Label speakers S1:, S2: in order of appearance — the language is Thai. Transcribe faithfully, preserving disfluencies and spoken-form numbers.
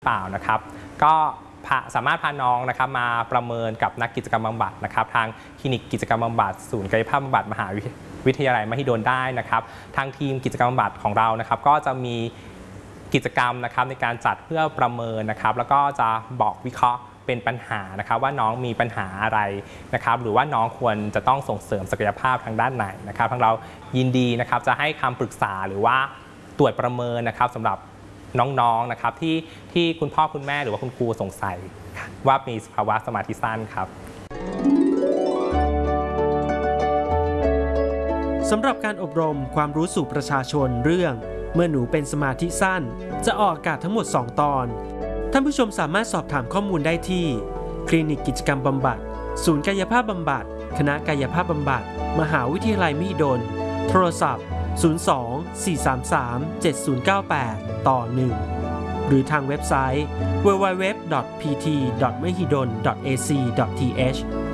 S1: เปล่านะครับก็สามารถพาน้องนะครับมาประเมินกับนักกิจกรรมบำบัดนะครับทางคลินิกกิจกรรมบำบัดศูนย์กายภาพบำบัดมหาวิทยาลัยมหิดลได้นะครับทางทีมกิจกรรมบำบัดของเรานะครับก็จะมีกิจกรรมนะครับในการจัดเพื่อประเมินนะครับแล้วก็จะบอกวิเคราะห์เป็นปัญหานะครับว่าน้องมีปัญหาอะไรนะครับหรือว่าน้องควรจะต้องส่งเสริมศักยภาพทางด้านไหนนะครับทางเรายินดีนะครับจะให้คำปรึกษาหรือว่าตรวจประเมินนะครับสำหรับน้องๆนะครับที่ที่คุณพ่อคุณแม่หรือว่าคุณครูสงสัยว่ามีภาวะสมาธิสั้นครับ
S2: สำหรับการอบรมความรู้สู่ประชาชนเรื่องเมื่อหนูเป็นสมาธิสั้นจะออกอากาศทั้งหมดสองตอนท่านผู้ชมสามารถสอบถามข้อมูลได้ที่คลินิกกิจกรรมบำบัดศูนย์กายภาพบำบัดคณะกายภาพบำบัดมหาวิทยาลัยมหิดลโทรศัพท์ศูนย์ สอง สี่ สาม สาม เจ็ด ศูนย์ เก้า แปด ต่อ หนึ่งหรือทางเว็บไซต์ ดับเบิลยู ดับเบิลยู ดับเบิลยู ดอท พี ที ดอท มหิดล ดอท เอ ซี ดอท ที เอช